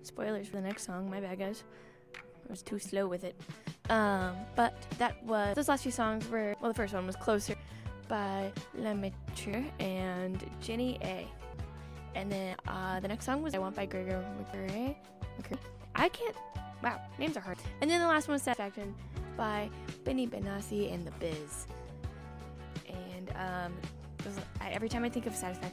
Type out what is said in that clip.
Spoilers for the next song. My bad, guys. I was too slow with it. But those last few songs were, well, the first one was Closer by La Mature and Jenny A. And then the next song was I Want by Gregor McCrae. Wow, names are hard. And then the last one was Satisfaction by Benny Benassi and The Biz. And every time I think of Satisfaction,